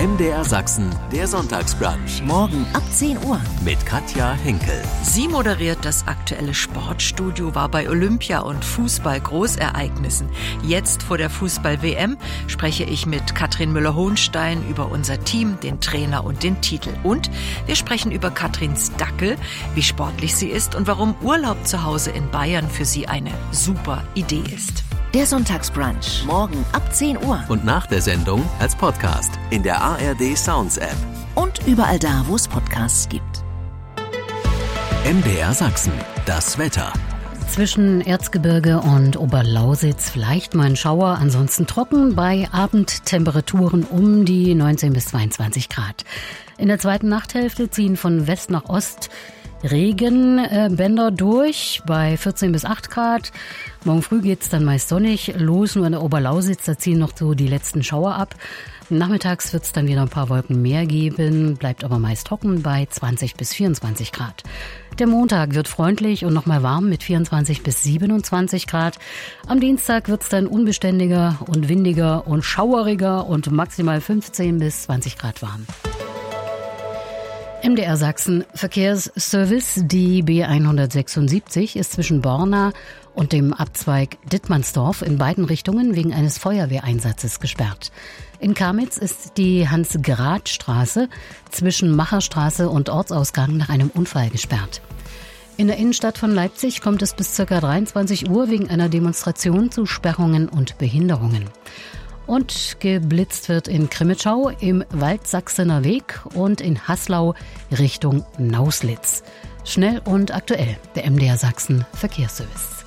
MDR Sachsen, der Sonntagsbrunch. Morgen ab 10 Uhr. Mit Katja Henkel. Sie moderiert das aktuelle Sportstudio, war bei Olympia und Fußball-Großereignissen. Jetzt vor der Fußball-WM spreche ich mit Katrin Müller-Hohenstein über unser Team, den Trainer und den Titel. Und wir sprechen über Katrins Dackel, wie sportlich sie ist und warum Urlaub zu Hause in Bayern für sie eine super Idee ist. Der Sonntagsbrunch. Morgen ab 10 Uhr. Und nach der Sendung als Podcast in der ARD Sounds App. Und überall da, wo es Podcasts gibt. MDR Sachsen. Das Wetter. Zwischen Erzgebirge und Oberlausitz vielleicht mal ein Schauer, ansonsten trocken bei Abendtemperaturen um die 19 bis 22 Grad. In der zweiten Nachthälfte ziehen von West nach Ost Regenbänder durch bei 14 bis 8 Grad. Morgen früh geht's dann meist sonnig los, nur in der Oberlausitz, da ziehen noch so die letzten Schauer ab. Nachmittags wird's dann wieder ein paar Wolken mehr geben, bleibt aber meist trocken bei 20 bis 24 Grad. Der Montag wird freundlich und nochmal warm mit 24 bis 27 Grad. Am Dienstag wird's dann unbeständiger und windiger und schaueriger und maximal 15 bis 20 Grad warm. MDR Sachsen Verkehrsservice. Die B176 ist zwischen Borna und dem Abzweig Dittmannsdorf in beiden Richtungen wegen eines Feuerwehreinsatzes gesperrt. In Kamitz ist die Hans-Gerath-Straße zwischen Macherstraße und Ortsausgang nach einem Unfall gesperrt. In der Innenstadt von Leipzig kommt es bis ca. 23 Uhr wegen einer Demonstration zu Sperrungen und Behinderungen. Und geblitzt wird in Krimitschau, im Waldsachsener Weg und in Haslau Richtung Nauslitz. Schnell und aktuell, der MDR Sachsen Verkehrsservice.